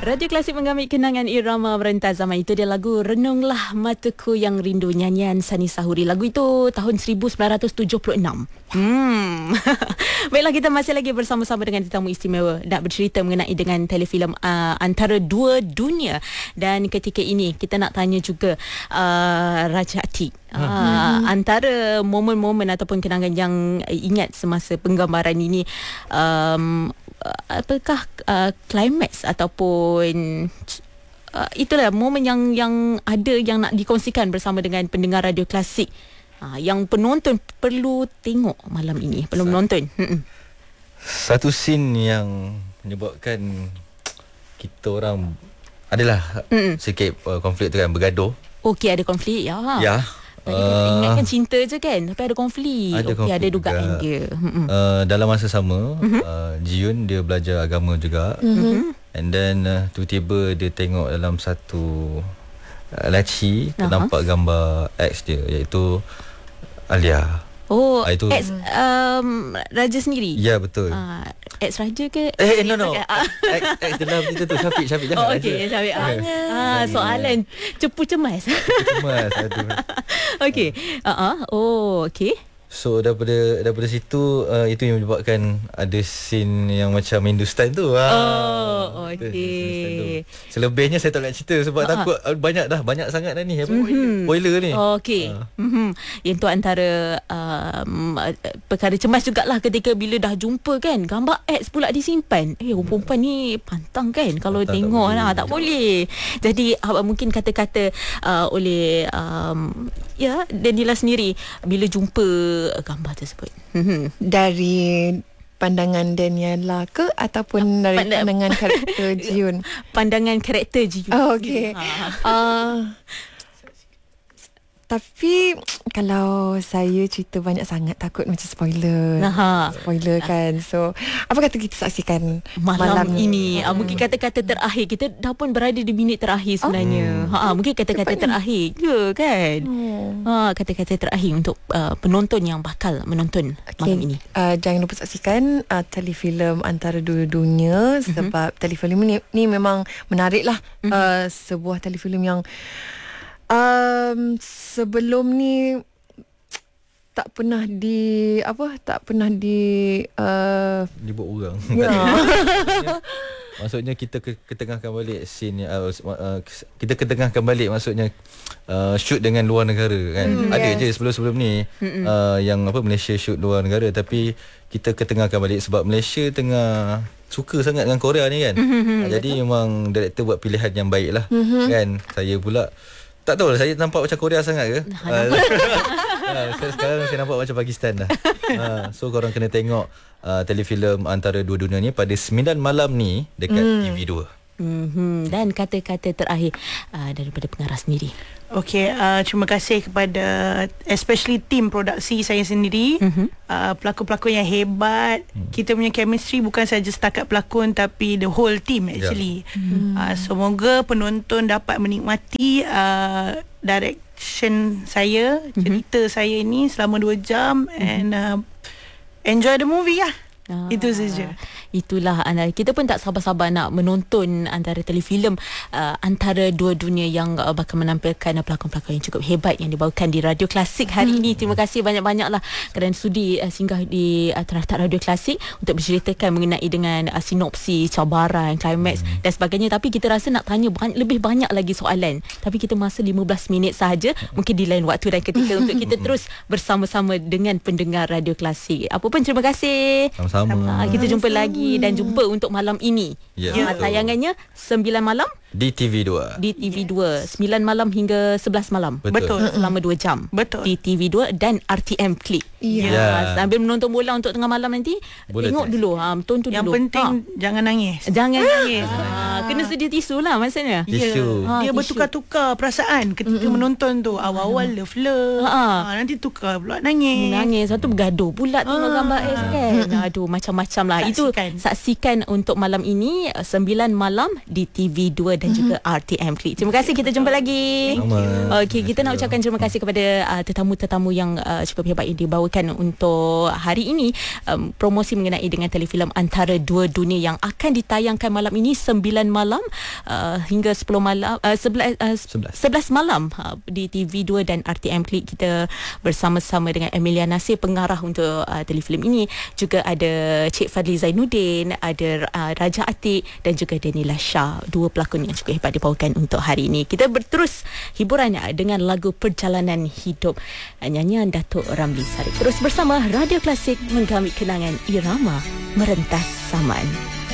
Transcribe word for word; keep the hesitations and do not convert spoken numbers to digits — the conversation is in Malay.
Radio Klasik mengambil kenangan irama merentas zaman itu. Dia lagu Renunglah Mataku Yang Rindu, nyanyian Sani Sahuri. Lagu itu tahun seribu sembilan ratus tujuh puluh enam. Hmm. Baiklah, kita masih lagi bersama-sama dengan tetamu istimewa nak bercerita mengenai dengan telefilm uh, Antara Dua Dunia. Dan ketika ini kita nak tanya juga uh, Raja Atik. Uh, hmm. Antara momen-momen ataupun kenangan yang ingat semasa penggambaran ini, um, apakah uh, climax ataupun uh, itulah momen yang yang ada yang nak dikongsikan bersama dengan pendengar Radio Klasik, uh, yang penonton perlu tengok malam ini, perlu menonton. Satu scene yang menyebabkan kita orang adalah Mm-mm. sikit uh, konflik tu kan, bergaduh. Okey, ada konflik ya. Ya. Uh, ingatkan cinta je kan, tapi ada konflik. Ada, okay, konflik ada dugaan dia. Uh, dalam masa sama, uh-huh. uh, Jiun dia belajar agama juga. Uh-huh. And then uh, tiba-tiba dia tengok dalam satu uh, laci, uh-huh. nampak gambar ex dia, iaitu Alia. Oh, itu ex um, Raja sendiri? Ya, betul. Uh, ex Raja ke? Eh, no, no. ex, ex dalam itu tu, Syafiq. Syafiq jangan. Oh, okey, Syafiq. Ah, ah, soalan cepu cemas. Cepu cemas, aduh. Okey. Uh-uh. Oh, okey. So daripada daripada situ uh, itu yang menyebabkan ada scene yang macam Hindustan tu. Ha. Oh, okey. Selebihnya saya tak nak cerita sebab uh-huh. takut uh, banyak dah, banyak sangat dah ni. Mm-hmm. Spoiler ni. Okey. Uh. Mm-hmm. Yang tu antara um, perkara cemas jugalah ketika bila dah jumpa kan, gambar ex pula disimpan. Eh, orang perempuan ni pantang kan kalau pantang tengok tak lah, tak boleh. Jadi uh, mungkin kata-kata uh, oleh um, ya, Daniela sendiri bila jumpa gambar tersebut. Dari pandangan Daniela ke ataupun dari Pand- pandangan karakter Jiun? Pandangan karakter Jiun. Oh, okey. Uh, tapi kalau saya cerita banyak sangat takut macam spoiler. Aha. Spoiler kan. So apa kata kita saksikan malam, malam ini? Hmm. Mungkin kata-kata terakhir, kita dah pun berada di minit terakhir sebenarnya. Oh. Ha, mungkin kata-kata Cepat terakhir ke kan? Hmm. Ha, kata-kata terakhir untuk uh, penonton yang bakal menonton okay. malam ini. Uh, jangan lupa saksikan uh, telefilm Antara Dua Dunia, uh-huh. sebab telefilm ni, ni memang menarik lah. Uh-huh. Uh, sebuah telefilm yang Um, sebelum ni tak pernah di apa tak pernah di uh, dibuat orang. Ya. Maksudnya kita ke, ketengahkan balik scene uh, uh, kita ketengahkan balik maksudnya uh, shoot dengan luar negara kan. Mm, ada yes. je sebelum-sebelum ni uh, yang apa Malaysia shoot luar negara, tapi kita ketengahkan balik sebab Malaysia tengah suka sangat dengan Korea ni kan. Mm-hmm. Uh, jadi memang director buat pilihan yang baik lah. Mm-hmm. Kan. Saya pula tak tahu lah, saya nampak macam Korea sangat ke? uh, saya sekarang saya nampak macam Pakistan dah. uh, So korang kena tengok uh, telefilm Antara Dua Dunia ni pada sembilan malam ni dekat mm. T V dua. Mm-hmm. Dan kata-kata terakhir uh, daripada pengarah sendiri. Okey, uh, terima kasih kepada especially tim produksi saya sendiri, mm-hmm. uh, pelakon-pelakon yang hebat. Mm. Kita punya chemistry bukan saja setakat pelakon tapi the whole team actually. Yeah. Mm. Uh, semoga penonton dapat menikmati uh, direction saya, mm-hmm. cerita saya ini selama dua jam, mm-hmm. and uh, enjoy the movie lah. Ah, itu saja. Itulah anda. Kita pun tak sabar-sabar nak menonton antara telefilm uh, Antara Dua Dunia yang uh, bakal menampilkan uh, pelakon-pelakon yang cukup hebat yang dibawakan di Radio Klasik hari hmm. ini. Terima kasih banyak-banyaklah kerana sudi uh, singgah di uh, teratak Radio Klasik untuk berceritakan mengenai dengan uh, sinopsi, cabaran, climax hmm. dan sebagainya. Tapi kita rasa nak tanya banyak, lebih banyak lagi soalan, tapi kita masa lima belas minit sahaja. Mungkin di lain waktu dan ketika untuk kita terus bersama-sama dengan pendengar Radio Klasik. Apa pun terima kasih. Sama-sama. Uh, kita jumpa lagi dan jumpa untuk malam ini. Yeah. Uh, tayangannya sembilan malam di T V dua. Di T V dua sembilan malam hingga sebelas malam. Betul. Betul. Selama dua jam. Betul. Di T V dua dan R T M Klik. Ya. Yeah. Sambil menonton bola untuk tengah malam nanti, boleh tengok dulu. Ha, tonton Yang dulu. Yang penting ha. jangan nangis. Jangan nangis. Ha, kena sedia tisu lah maksudnya. Tisu. Ha, dia tisu. Bertukar-tukar perasaan ketika mm-hmm. menonton tu. Awal-awal love-love. Ha. Ha, nanti tukar pula nangis. Nangis. Lepas tu bergaduh pula tengok ha. gambar es kan. Aduh, macam-macam lah. Saksikan. Itu saksikan untuk malam ini sembilan malam di T V dua dan juga R T M Klik. Terima kasih, kita jumpa lagi. Okey, kita nak ucapkan terima kasih kepada uh, tetamu-tetamu yang uh, cukup hebat yang dibawakan untuk hari ini, um, promosi mengenai dengan telefilm Antara Dua Dunia yang akan ditayangkan malam ini sembilan malam uh, hingga sepuluh malam uh, sebelas, uh, sebelas malam uh, di T V dua dan R T M Klik. Kita bersama-sama dengan Emilia Nasir, pengarah untuk uh, telefilm ini. Juga ada Cik Fadli Zainuddin, ada uh, Raja Atik dan juga Danila Shah, dua pelakon yang cukup hebat dibawakan untuk hari ini. Kita berterus hiburan dengan lagu Perjalanan Hidup, nyanyian Datuk Ramli Sarip. Terus bersama Radio Klasik menggamit kenangan irama merentas zaman.